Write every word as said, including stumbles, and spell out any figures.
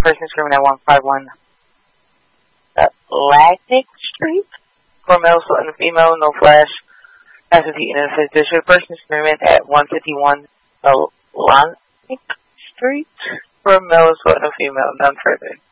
person screaming at one fifty-one Atlantic Street. For male assaulting a female, no flash. As a heat in the fifth district, person screaming at one fifty-one Atlantic Street. For male assaulting a female, none further.